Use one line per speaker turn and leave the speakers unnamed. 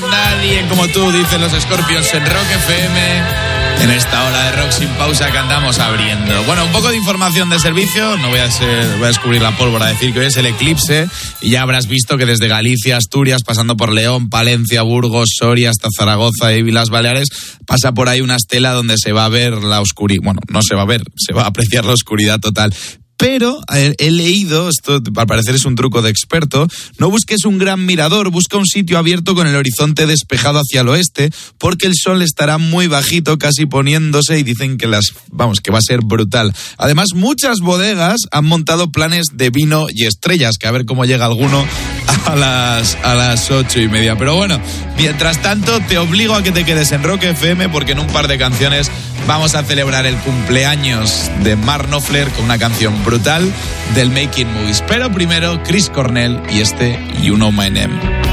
nadie como tú, dicen los Scorpions en Rock FM. En esta hora de rock sin pausa que andamos abriendo. Bueno, un poco de información de servicio. No voy a descubrir la pólvora, decir que hoy es el eclipse. Y ya habrás visto que desde Galicia, Asturias, pasando por León, Palencia, Burgos, Soria, hasta Zaragoza y las Baleares, pasa por ahí una estela donde se va a ver la oscuridad. Bueno, no se va a ver, se va a apreciar la oscuridad total. Pero he leído, esto al parecer es un truco de experto, no busques un gran mirador, busca un sitio abierto con el horizonte despejado hacia el oeste, porque el sol estará muy bajito, casi poniéndose, y dicen que va a ser brutal. Además, muchas bodegas han montado planes de vino y estrellas, que a ver cómo llega alguno a las 8:30. Pero bueno, mientras tanto, te obligo a que te quedes en Rock FM, porque en un par de canciones vamos a celebrar el cumpleaños de Mark Knopfler con una canción brutal del Making Movies. Pero primero, Chris Cornell y You Know My Name.